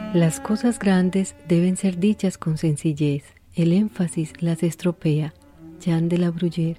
Las cosas grandes deben ser dichas con sencillez. El énfasis las estropea. Jean de la Bruyère.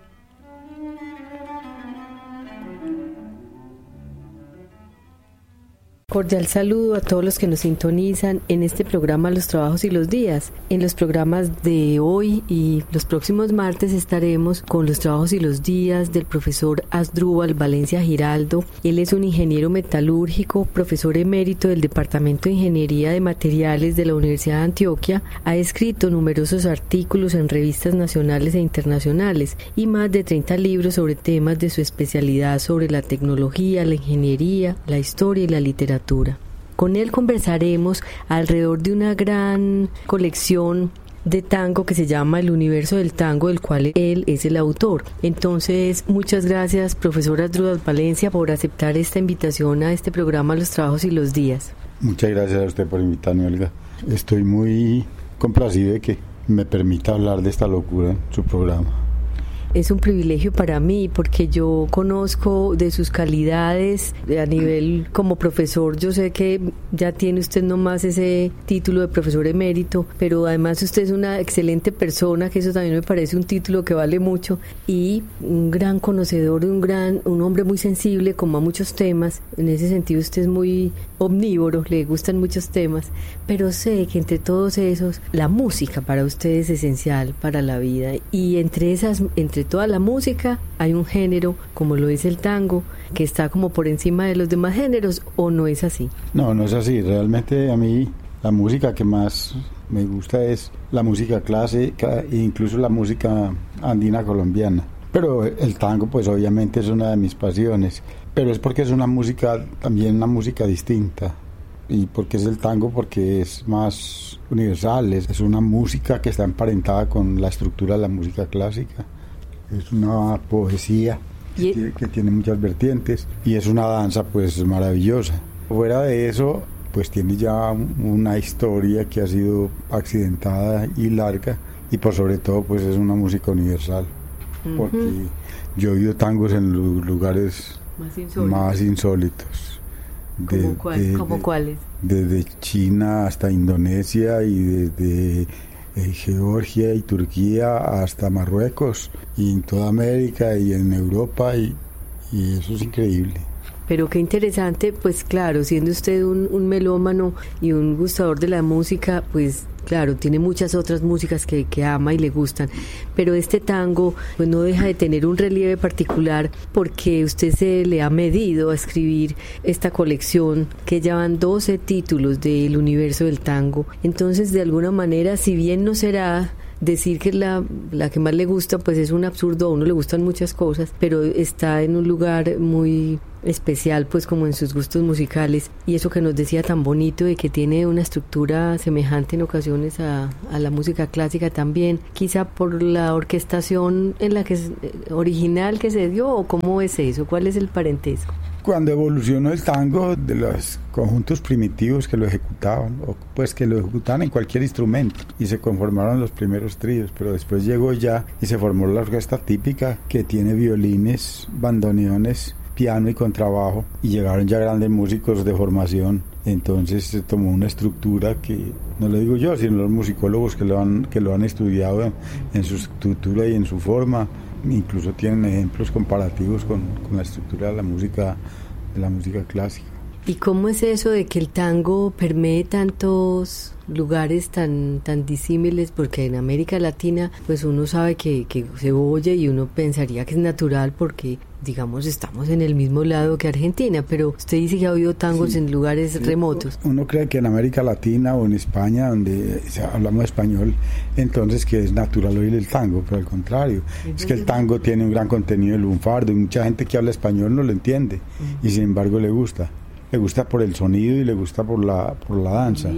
Cordial saludo a todos los que nos sintonizan en este programa Los Trabajos y los Días. En los programas de hoy y los próximos martes estaremos con Los Trabajos y los Días del profesor Asdrúbal Valencia Giraldo. Él es un ingeniero metalúrgico, profesor emérito del Departamento de Ingeniería de Materiales de la Universidad de Antioquia. Ha escrito numerosos artículos en revistas nacionales e internacionales y más de 30 libros sobre temas de su especialidad sobre la tecnología, la ingeniería, la historia y la literatura. Con él conversaremos alrededor de una gran colección de tango que se llama El Universo del Tango, del cual él es el autor. Entonces, muchas gracias, profesor Asdrúbal Valencia, por aceptar esta invitación a este programa Los Trabajos y los Días. Muchas gracias a usted por invitarme, Olga. Estoy muy complacido de que me permita hablar de esta locura en su programa. Es un privilegio para mí porque yo conozco de sus calidades a nivel como profesor. Yo sé que ya tiene usted nomás ese título de profesor emérito, pero además usted es una excelente persona, que eso también me parece un título que vale mucho, y un gran conocedor, un hombre muy sensible como a muchos temas. En ese sentido usted es muy omnívoro, le gustan muchos temas, pero sé que entre todos esos la música para usted es esencial para la vida, y entre toda la música hay un género como lo es el tango que está como por encima de los demás géneros, ¿o no es así? No es así. Realmente a mí la música que más me gusta es la música clásica e incluso la música andina colombiana. Pero el tango pues obviamente es una de mis pasiones, pero es porque es una música, también una música distinta. ¿Y por qué es el tango? Porque es más universal, es una música que está emparentada con la estructura de la música clásica. Es una poesía que tiene muchas vertientes y es una danza pues maravillosa. Fuera de eso, pues tiene ya una historia que ha sido accidentada y larga, y por sobre todo pues es una música universal. Porque yo he oído tangos en lugares más insólitos. ¿Cómo cuáles? Desde China hasta Indonesia y desde Georgia y Turquía hasta Marruecos, y en toda América y en Europa, y eso es increíble. Pero qué interesante, pues claro, siendo usted un melómano y un gustador de la música, pues claro, tiene muchas otras músicas que ama y le gustan, pero este tango pues no deja de tener un relieve particular porque usted se le ha medido a escribir esta colección que llevan 12 títulos del universo del tango. Entonces, de alguna manera, si bien no será decir que la que más le gusta, pues es un absurdo, a uno le gustan muchas cosas, pero está en un lugar muy especial, pues como en sus gustos musicales, y eso que nos decía tan bonito de que tiene una estructura semejante en ocasiones a la música clásica también, quizá por la orquestación en la que original que se dio, o cómo es eso, cuál es el parentesco. Cuando evolucionó el tango, de los conjuntos primitivos que lo ejecutaban, o pues que lo ejecutaban en cualquier instrumento, y se conformaron los primeros tríos, pero después llegó ya y se formó la orquesta típica, que tiene violines, bandoneones, piano y contrabajo, y llegaron ya grandes músicos de formación. Entonces se tomó una estructura que, no lo digo yo, sino los musicólogos que lo han estudiado en su estructura y en su forma. Incluso tienen ejemplos comparativos con la estructura de la música clásica. ¿Y cómo es eso de que el tango permee tantos lugares tan disímiles? Porque en América Latina pues uno sabe que se oye y uno pensaría que es natural porque digamos estamos en el mismo lado que Argentina, pero usted dice que ha oído tangos en lugares remotos. Uno cree que en América Latina o en España, donde hablamos español, entonces que es natural oír el tango, pero al contrario, es que el tango tiene un gran contenido de lunfardo, y mucha gente que habla español no lo entiende, y sin embargo le gusta por el sonido y le gusta por la danza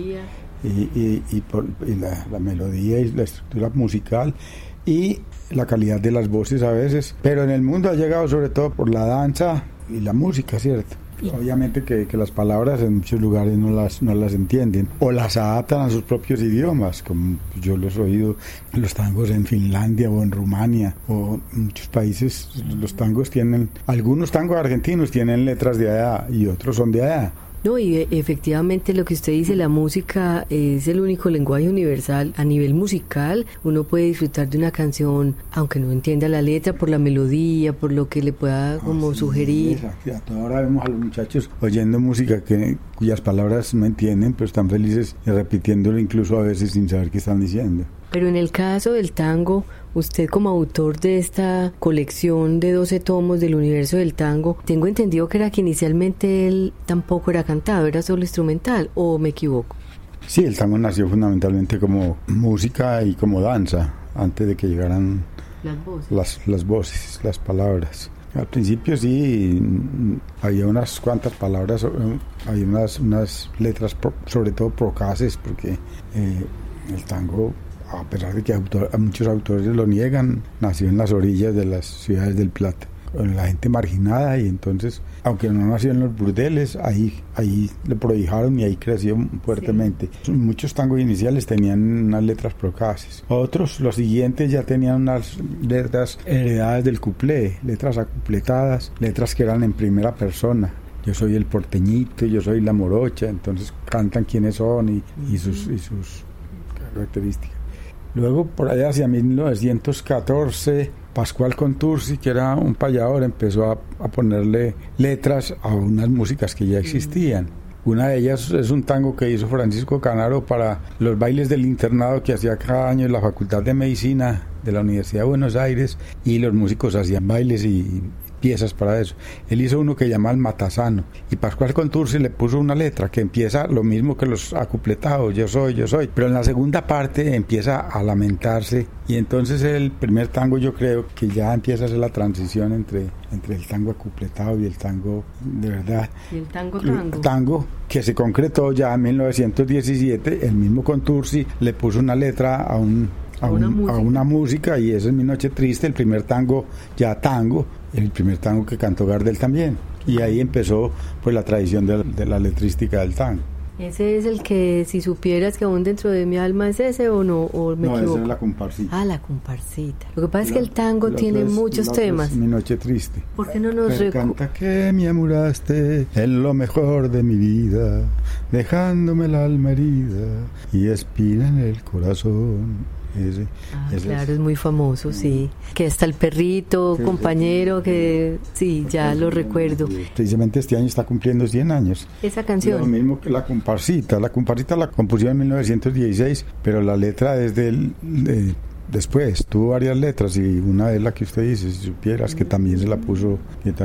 y por la melodía y la estructura musical y la calidad de las voces a veces, pero en el mundo ha llegado sobre todo por la danza y la música, ¿cierto? Obviamente que las palabras en muchos lugares no las entienden o las adaptan a sus propios idiomas, como yo los he oído los tangos en Finlandia o en Rumania o en muchos países. Los tangos algunos tangos argentinos tienen letras de allá y otros son de allá, No, y efectivamente lo que usted dice, la música es el único lenguaje universal. A nivel musical, uno puede disfrutar de una canción, aunque no entienda la letra, por la melodía, por lo que le pueda como sugerir. Exacto. Ahora vemos a los muchachos oyendo música cuyas palabras no entienden, pero están felices y repitiéndolo incluso a veces sin saber qué están diciendo. Pero en el caso del tango, usted como autor de esta colección de 12 tomos del universo del tango, tengo entendido que era que inicialmente él tampoco era cantado, era solo instrumental, ¿o me equivoco? Sí, el tango nació fundamentalmente como música y como danza, antes de que llegaran las voces, las palabras. Al principio sí, había unas cuantas palabras, había unas letras, sobre todo procaces, porque el tango, a pesar de que muchos autores lo niegan, nació en las orillas de las ciudades del Plata, con la gente marginada, y entonces, aunque no nació en los burdeles, ahí lo prodigaron y ahí creció fuertemente. Sí. Muchos tangos iniciales tenían unas letras procaces. Otros, los siguientes, ya tenían unas letras heredadas del cuplé, letras acupletadas, letras que eran en primera persona. Yo soy el porteñito, yo soy la morocha, entonces cantan quiénes son y sus características. Luego, por allá hacia 1914, Pascual Contursi, que era un payador, empezó a ponerle letras a unas músicas que ya existían. Una de ellas es un tango que hizo Francisco Canaro para los bailes del internado que hacía cada año en la Facultad de Medicina de la Universidad de Buenos Aires, y los músicos hacían bailes y piezas para eso. Él hizo uno que llama El Matasano, y Pascual Contursi le puso una letra que empieza lo mismo que los acupletados, yo soy, pero en la segunda parte empieza a lamentarse, y entonces el primer tango, yo creo que ya empieza a hacer la transición entre el tango acupletado y el tango de verdad. Y el tango. Tango que se concretó ya en 1917, el mismo Contursi le puso una letra a una música, y ese es Mi Noche Triste, el primer tango, el primer tango que cantó Gardel también, y ahí empezó pues la tradición de la letrística del tango. ¿Ese es el que, si supieras que aún dentro de mi alma es ese o no? ¿O me equivoco? Esa es la comparsita. La comparsita. Lo que pasa es que el tango tiene muchos temas. Mi Noche Triste. ¿Por qué no nos canta que me amuraste en lo mejor de mi vida, dejándome el alma herida y espina en el corazón? Claro, es muy famoso, sí. Que está el perrito, compañero, que sí, ya lo recuerdo. Precisamente este año está cumpliendo 100 años. Esa canción. Lo mismo que la comparsita. La comparsita la compusieron en 1916, pero la letra es después. Tuvo varias letras, y una es la que usted dice, si supieras, que también se la puso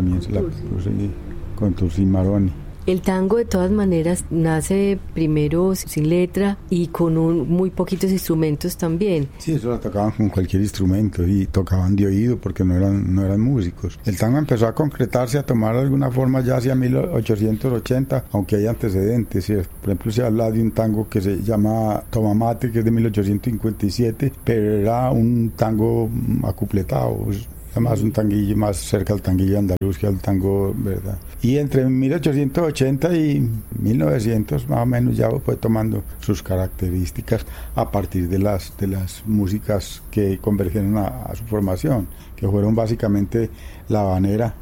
Contursi Maroni. El tango, de todas maneras, nace primero sin letra y con muy poquitos instrumentos también. Sí, eso lo tocaban con cualquier instrumento y tocaban de oído porque no eran músicos. El tango empezó a concretarse, a tomar alguna forma ya hacia 1880, aunque hay antecedentes, ¿cierto? Por ejemplo, se habla de un tango que se llama Toma Mate, que es de 1857, pero era un tango acupletado. Además, un tanguillo más cerca al tanguillo andaluz que al tango, ¿verdad? Y entre 1880 y 1900 más o menos ya fue tomando sus características a partir de las músicas que convergieron a su formación, que fueron básicamente la habanera,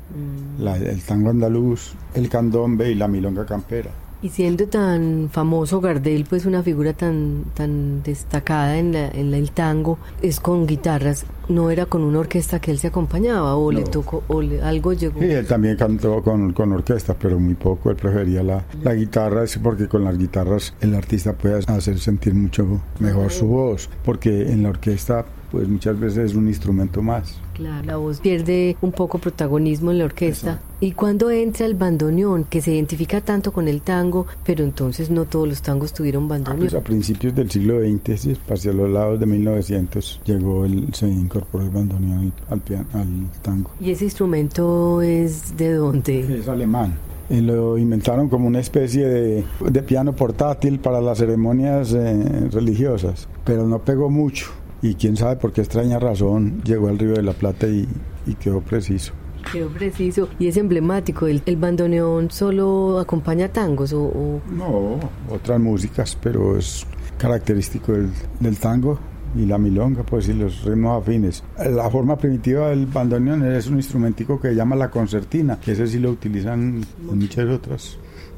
el tango andaluz, el candombe y la milonga campera. Y siendo tan famoso Gardel, pues una figura tan destacada en el tango, es con guitarras, ¿no era con una orquesta que él se acompañaba o no le tocó algo llegó? Sí, él también cantó con orquesta, pero muy poco. Él prefería la guitarra, porque con las guitarras el artista puede hacer sentir mucho mejor su voz, porque en la orquesta pues muchas veces es un instrumento más. Claro, la voz pierde un poco protagonismo en la orquesta. Exacto. Y cuando entra el bandoneón, que se identifica tanto con el tango, pero entonces no todos los tangos tuvieron bandoneón. Pues a principios del siglo XX, sí, hacia los lados de 1900, se incorporó el bandoneón al tango. ¿Y ese instrumento es de dónde? Es alemán. Lo inventaron como una especie de piano portátil para las ceremonias religiosas, pero no pegó mucho. Y quién sabe por qué extraña razón llegó al Río de la Plata y quedó preciso. Quedó preciso y es emblemático. ¿El bandoneón solo acompaña tangos o...? No, otras músicas, pero es característico del tango y la milonga, pues, y los ritmos afines. La forma primitiva del bandoneón es un instrumentico que se llama la concertina, que ese sí lo utilizan en muchas otras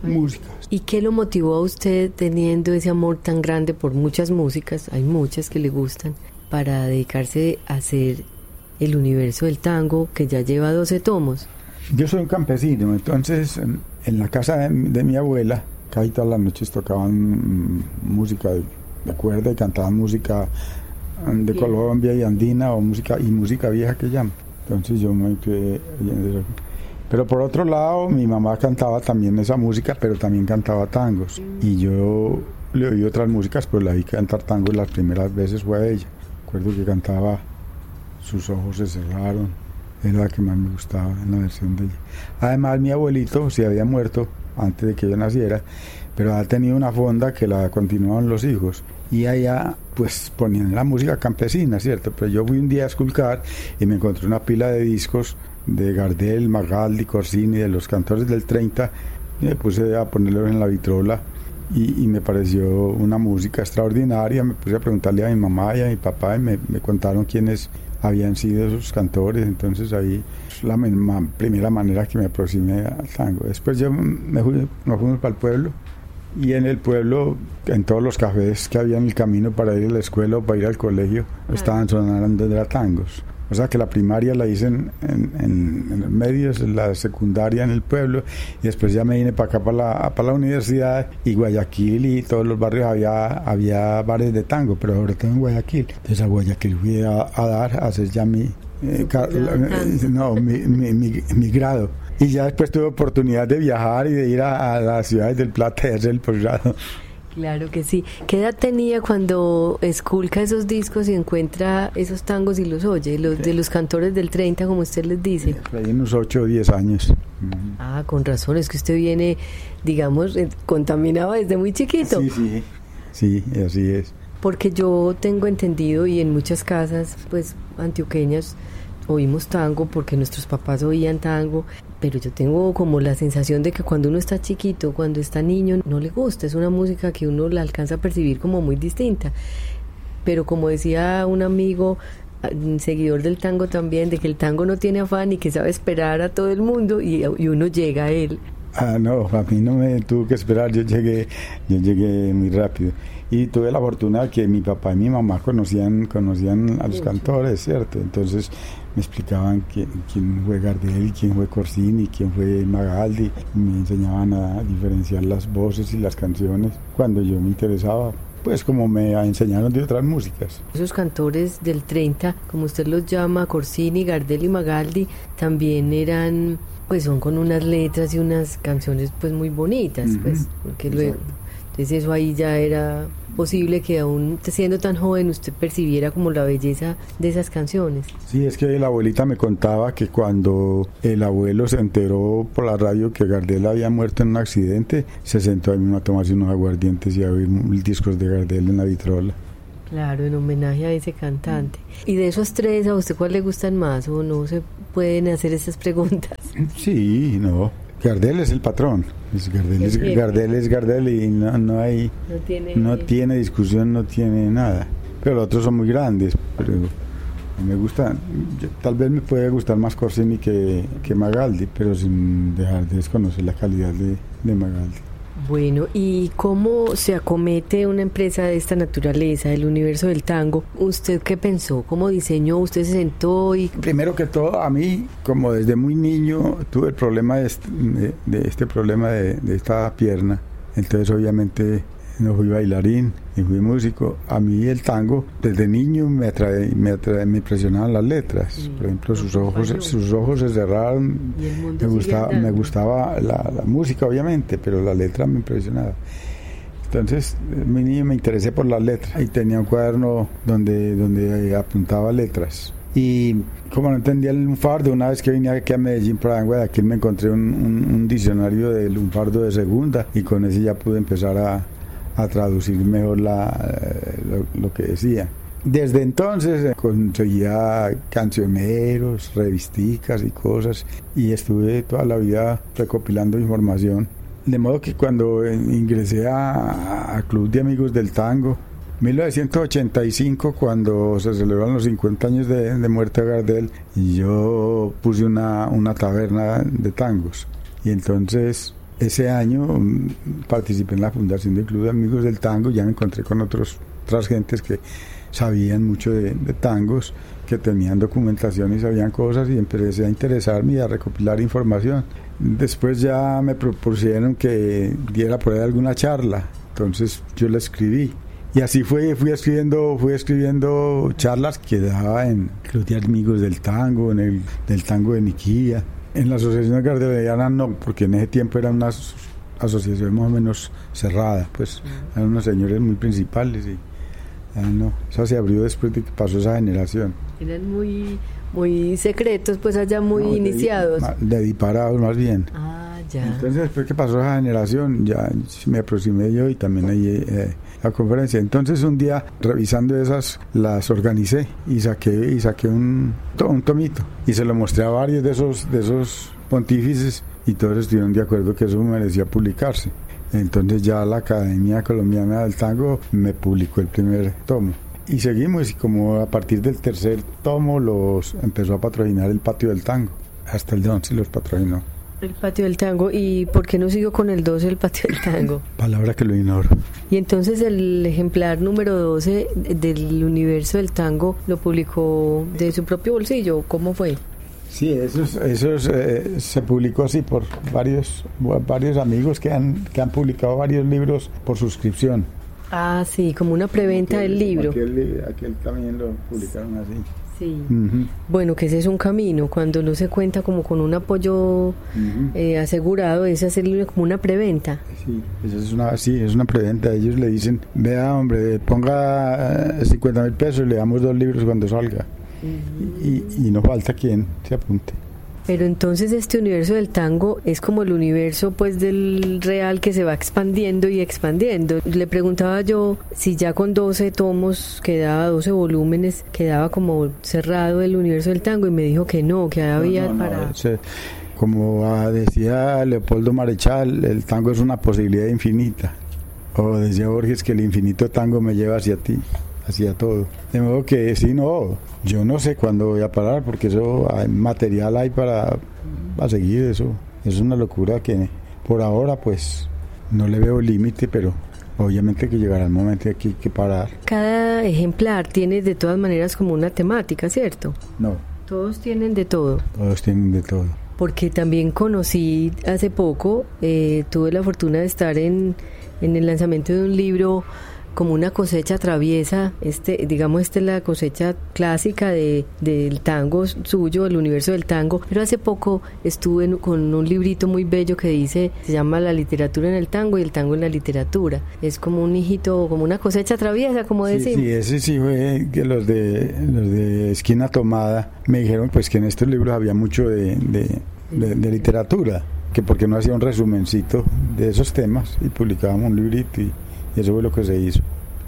música. ¿Y qué lo motivó a usted, teniendo ese amor tan grande por muchas músicas, hay muchas que le gustan, para dedicarse a hacer el universo del tango, que ya lleva 12 tomos? Yo soy un campesino, entonces en la casa de mi abuela, casi todas las noches tocaban música de cuerda y cantaban música de Colombia y andina o música vieja que llaman. Entonces yo me quedé oyendo eso. Pero por otro lado, mi mamá cantaba también esa música, pero también cantaba tangos. Y yo le oí otras músicas, pero la vi cantar tangos las primeras veces fue a ella. Recuerdo que cantaba Sus ojos se cerraron, era la que más me gustaba en la versión de ella. Además, mi abuelito se había muerto antes de que yo naciera, pero ha tenido una fonda que la continuaban los hijos. Y allá pues ponían la música campesina, ¿cierto? Pero yo fui un día a esculcar y me encontré una pila de discos de Gardel, Magaldi, Corsini, de los cantores del 30, y me puse a ponerlos en la vitrola y me pareció una música extraordinaria. Me puse a preguntarle a mi mamá y a mi papá y me contaron quiénes habían sido esos cantores. Entonces ahí es la primera manera que me aproximé al tango. Después yo nos fuimos para el pueblo, y en el pueblo, en todos los cafés que había en el camino para ir a la escuela o para ir al colegio, estaban sonando de tangos. O sea que la primaria la hice en los medios, la secundaria en el pueblo, y después ya me vine para acá, para la universidad, y Guayaquil y todos los barrios había bares de tango, pero sobre todo en Guayaquil. Entonces a Guayaquil fui a hacer ya mi grado. Y ya después tuve oportunidad de viajar y de ir a las ciudades del Plata y hacer el posgrado. Claro que sí. ¿Qué edad tenía cuando esculca esos discos y encuentra esos tangos y los oye? De los cantores del 30, como usted les dice. Hay unos 8 o 10 años. Ah, con razón, es que usted viene, digamos, contaminado desde muy chiquito. Sí, así es. Porque yo tengo entendido, y en muchas casas, pues, antioqueñas, oímos tango porque nuestros papás oían tango, pero yo tengo como la sensación de que cuando uno está chiquito, cuando está niño, no le gusta, es una música que uno la alcanza a percibir como muy distinta. Pero como decía un amigo, seguidor del tango también, de que el tango no tiene afán y que sabe esperar a todo el mundo, y uno llega a él. Ah, no, a mí no me tuvo que esperar, yo llegué muy rápido. Y tuve la fortuna de que mi papá y mi mamá conocían a los cantores, ¿cierto? Entonces me explicaban quién fue Gardel, quién fue Corsini, quién fue Magaldi. Me enseñaban a diferenciar las voces y las canciones cuando yo me interesaba, pues como me enseñaron de otras músicas. Esos cantores del 30, como usted los llama, Corsini, Gardel y Magaldi, también eran, pues son con unas letras y unas canciones pues muy bonitas, pues, porque luego, entonces eso ahí ya era posible que aún siendo tan joven usted percibiera como la belleza de esas canciones. Sí, es que la abuelita me contaba que cuando el abuelo se enteró por la radio que Gardel había muerto en un accidente, se sentó ahí mismo a tomarse unos aguardientes y a oír discos de Gardel en la vitrola. Claro, en homenaje a ese cantante. ¿Y de esos tres, a usted cuál le gustan más, o no se pueden hacer esas preguntas? Sí, no. Gardel es el patrón. Gardel es Gardel y no tiene discusión, no tiene nada. Pero los otros son muy grandes. Pero me gusta, tal vez me puede gustar más Corsini que Magaldi, pero sin dejar de desconocer la calidad de Magaldi. Bueno, ¿y cómo se acomete una empresa de esta naturaleza, el universo del tango? ¿Usted qué pensó? ¿Cómo diseñó? ¿Usted se sentó y...? Primero que todo, a mí, como desde muy niño, tuve el problema de esta pierna. Entonces, obviamente, no fui bailarín, ni fui músico. A mí el tango, desde niño, me impresionaban las letras. Por ejemplo, sus ojos se cerraron. Me gustaba la música, obviamente, pero la letra me impresionaba. Entonces, mi niño me interesé por las letras y tenía un cuaderno donde apuntaba letras. Y como no entendía el lunfardo, una vez que vine aquí a Medellín, para Guayaquil, me encontré un diccionario de lunfardo de segunda, y con ese ya pude empezar a traducir mejor lo que decía. Desde entonces conseguía cancioneros, revisticas y cosas, y estuve toda la vida recopilando información. De modo que cuando ingresé a Club de Amigos del Tango, 1985, cuando se celebraron los 50 años de muerte de Gardel, y yo puse una taberna de tangos. Y entonces ese año participé en la fundación del Club de Amigos del Tango. Ya me encontré con otras gentes que sabían mucho de tangos, que tenían documentación y sabían cosas, y empecé a interesarme y a recopilar información. Después ya me propusieron que diera por ahí alguna charla, entonces yo la escribí. Y así fui escribiendo charlas que daba en el Club de Amigos del Tango, en el del Tango de Niquía. En la Asociación Gardeliana no, porque en ese tiempo era una asociación más o menos cerrada, pues eran unos señores muy principales y no, eso se abrió después de que pasó esa generación. Eran muy secretos, pues allá muy iniciados. De disparados más bien. Ah, ya. Entonces después que pasó esa generación ya me aproximé yo y también ahí la conferencia. Entonces un día revisando esas las organicé y saqué un tomito y se lo mostré a varios de esos pontífices y todos estuvieron de acuerdo que eso merecía publicarse. Entonces ya la Academia Colombiana del Tango me publicó el primer tomo. Y seguimos, y como a partir del tercer tomo los empezó a patrocinar el Patio del Tango. Hasta el 11 los patrocinó. El Patio del Tango. ¿Y por qué no siguió con el 12 el Patio del Tango? Palabra que lo ignoro. Y entonces el ejemplar número 12 del Universo del Tango lo publicó de su propio bolsillo. ¿Cómo fue? Sí, esos se publicó así por varios amigos que han publicado varios libros por suscripción. Ah, sí, como una preventa del libro. Aquel también lo publicaron así. Sí. Uh-huh. Bueno, que ese es un camino, cuando no se cuenta como con un apoyo asegurado, es hacerlo como una preventa. Sí, es una preventa. Ellos le dicen, vea hombre, ponga 50,000 pesos y le damos 2 libros cuando salga. Y no falta quien se apunte. Pero entonces este universo del tango es como el universo pues del real que se va expandiendo y expandiendo. Le preguntaba yo si ya con 12 tomos quedaba, 12 volúmenes, quedaba como cerrado el universo del tango, y me dijo que no, que había para... Como decía Leopoldo Marechal, el tango es una posibilidad infinita. O decía Borges que el infinito tango me lleva hacia ti, hacia todo. De modo que sí, no, yo no sé cuándo voy a parar, porque eso hay material hay para seguir. Eso es una locura que por ahora pues no le veo límite, pero obviamente que llegará el momento en que hay que parar. Cada ejemplar tiene de todas maneras como una temática, ¿cierto? No. Todos tienen de todo. Todos tienen de todo. Porque también conocí hace poco, tuve la fortuna de estar en el lanzamiento de un libro como una cosecha traviesa. Esta es la cosecha clásica del tango suyo, el universo del tango, pero hace poco estuve con un librito muy bello que se llama La literatura en el tango y el tango en la literatura. Es como un hijito, como una cosecha traviesa, como decimos. Sí, ese sí fue que los de Esquina Tomada me dijeron pues que en estos libros había mucho de literatura, que porque no hacía un resumencito de esos temas y publicábamos un librito y eso fue lo que se hizo.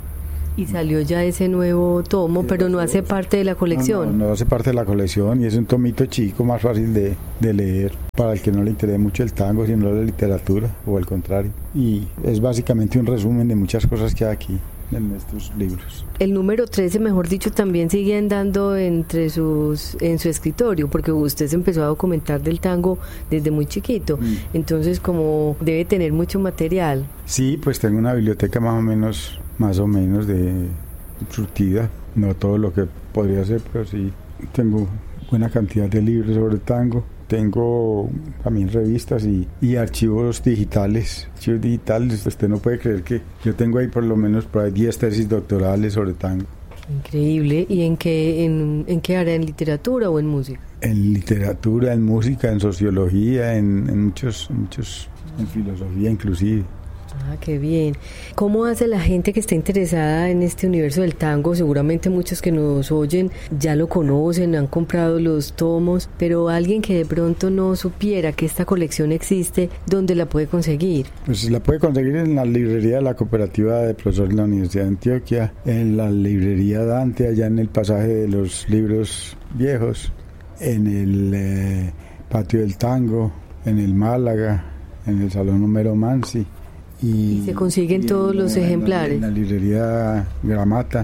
Y salió ya ese nuevo tomo, sí, pero no hace parte de la colección. No hace parte de la colección, y es un tomito chico, más fácil de leer para el que no le interese mucho el tango, sino la literatura, o al contrario. Y es básicamente un resumen de muchas cosas que hay aquí en estos libros. El número 13, mejor dicho, también sigue andando en su escritorio, porque usted se empezó a documentar del tango desde muy chiquito, entonces como debe tener mucho material. Sí, pues tengo una biblioteca más o menos de surtida, no todo lo que podría ser, pero sí tengo buena cantidad de libros sobre tango. Tengo también revistas y archivos digitales. Usted no puede creer que yo tengo ahí por lo menos 10 tesis doctorales sobre tango. Increíble. ¿Y en qué área? ¿En literatura o en música? En literatura, en música, en sociología, en muchos, en filosofía inclusive. Ah, qué bien. ¿Cómo hace la gente que está interesada en este universo del tango? Seguramente muchos que nos oyen ya lo conocen, han comprado los tomos, pero alguien que de pronto no supiera que esta colección existe, ¿dónde la puede conseguir? Pues la puede conseguir en la librería de la Cooperativa de Profesores de la Universidad de Antioquia, en la librería Dante, allá en el pasaje de los libros viejos, en el Patio del Tango, en el Málaga, en el Salón Homero Mansi. Y se consiguen todos los ejemplares. En la librería Gramata.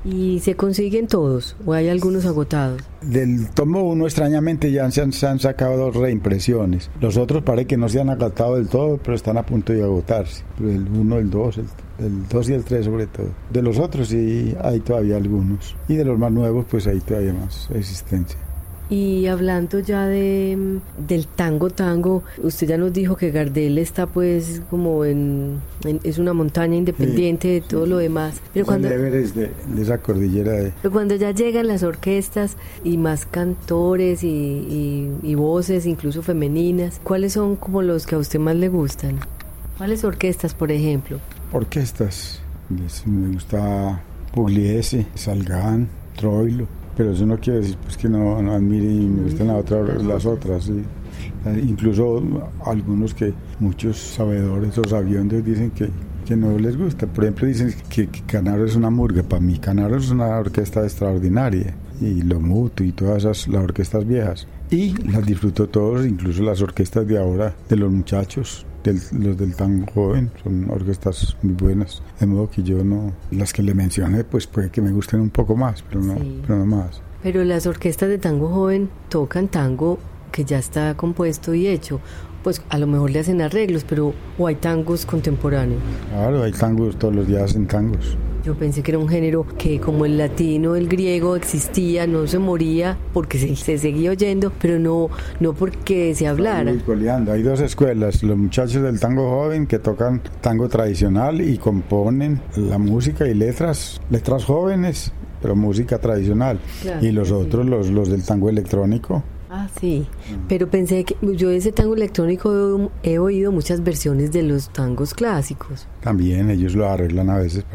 ¿Y se consiguen todos o hay algunos agotados? Del tomo 1 extrañamente ya se han sacado 2 reimpresiones. Los otros parece que no se han agotado del todo, pero están a punto de agotarse. El 1, el 2, el 2 y el 3 sobre todo. De los otros sí hay todavía algunos. Y de los más nuevos pues hay todavía más existencia. Y hablando ya del tango, usted ya nos dijo que Gardel está pues como es una montaña independiente de todo lo demás. Pero cuando, el Everest de esa cordillera pero cuando ya llegan las orquestas y más cantores y voces, incluso femeninas, ¿cuáles son como los que a usted más le gustan? ¿Cuáles orquestas, por ejemplo? Orquestas. Me gusta Pugliese, Salgán, Troilo. Pero eso no quiere decir pues que no admire y me gustan las otras, sí. Incluso algunos que muchos sabedores o sabiondos dicen que no les gusta. Por ejemplo, dicen que Canaro es una murga. Para mí Canaro es una orquesta extraordinaria, y Lo Mutuo y todas las orquestas viejas, y las disfruto todos, incluso las orquestas de ahora de los muchachos, los del tango joven, son orquestas muy buenas, de modo que yo no, las que le mencioné pues puede que me gusten un poco más, pero no más. Pero las orquestas de tango joven tocan tango que ya está compuesto y hecho, pues a lo mejor le hacen arreglos, pero o hay tangos contemporáneos. Claro, hay tangos, todos los días hacen tangos. Yo pensé que era un género que como el latino, el griego existía, no se moría porque se seguía oyendo, pero no porque se hablara. Hay 2 escuelas, los muchachos del tango joven que tocan tango tradicional y componen la música y letras jóvenes, pero música tradicional. Claro, y los otros, los del tango electrónico. Ah, sí, pero pensé que yo de ese tango electrónico he oído muchas versiones de los tangos clásicos. También ellos lo arreglan a veces,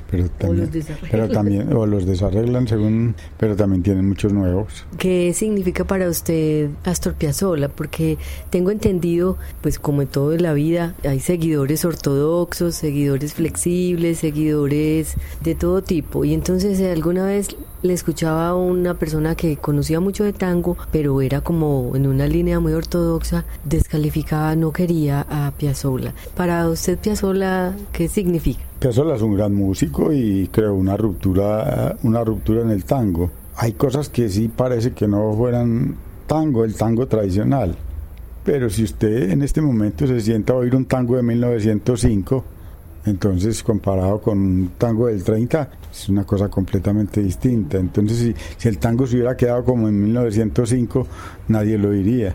o los desarreglan pero también tienen muchos nuevos. ¿Qué significa para usted Astor Piazzolla? Porque tengo entendido, pues como en toda la vida, hay seguidores ortodoxos, seguidores flexibles, seguidores de todo tipo, y entonces alguna vez le escuchaba a una persona que conocía mucho de tango, pero era como en una línea muy ortodoxa, descalificaba, no quería a Piazzolla. Para usted, Piazzolla, ¿qué significa? Piazzolla es un gran músico y creó una ruptura en el tango. Hay cosas que sí parece que no fueran el tango tradicional, pero si usted en este momento se sienta a oír un tango de 1905, entonces comparado con un tango del 30 es una cosa completamente distinta. Entonces si el tango se hubiera quedado como en 1905 nadie lo oiría.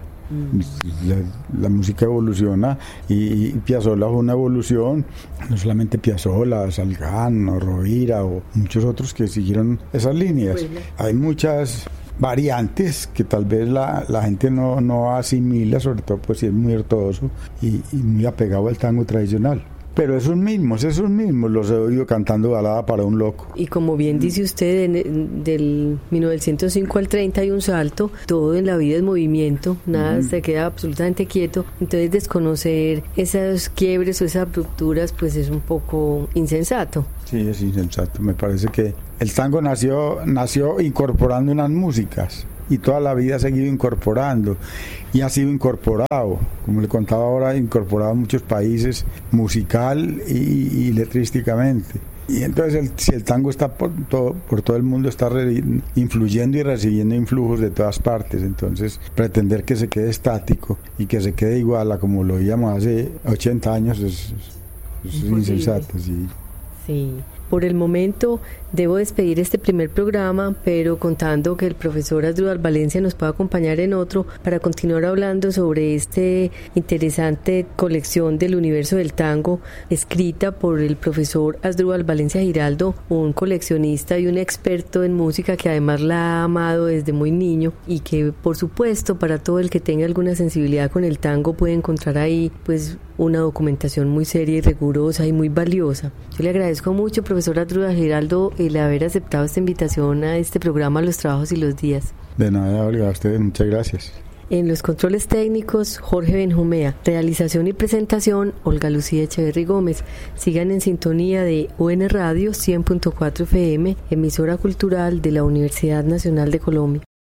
La música evoluciona y Piazzolla fue una evolución, no solamente Piazzolla, Salgán o Rovira o muchos otros que siguieron esas líneas. Hay muchas variantes que tal vez la gente no asimila, sobre todo pues si es muy ortodoxo y muy apegado al tango tradicional. Pero esos mismos los he oído cantando balada para un loco. Y como bien dice usted, del 1905 al 30 hay un salto, todo en la vida es movimiento, nada se queda absolutamente quieto, entonces desconocer esas quiebres o esas rupturas pues es un poco insensato. Sí, es insensato, me parece que el tango nació incorporando unas músicas, y toda la vida ha seguido incorporando y ha sido incorporado, como le contaba ahora, incorporado en muchos países musical y letrísticamente. Y entonces si el tango está por todo el mundo, está influyendo y recibiendo influjos de todas partes, entonces pretender que se quede estático y que se quede igual a como lo veíamos hace 80 años es insensato. Sí. Por el momento debo despedir este primer programa, pero contando que el profesor Asdrúbal Valencia nos pueda acompañar en otro para continuar hablando sobre este interesante colección del universo del tango, escrita por el profesor Asdrúbal Valencia Giraldo, un coleccionista y un experto en música que además la ha amado desde muy niño, y que por supuesto para todo el que tenga alguna sensibilidad con el tango puede encontrar ahí pues una documentación muy seria y rigurosa y muy valiosa. Yo le agradezco mucho, profesor Asdrúbal Giraldo, el haber aceptado esta invitación a este programa Los Trabajos y los Días. De nada, Olga, a ustedes muchas gracias. En los controles técnicos, Jorge Benjumea. Realización y presentación, Olga Lucía Echeverry Gómez. Sigan en sintonía de UN Radio 100.4 FM, emisora cultural de la Universidad Nacional de Colombia.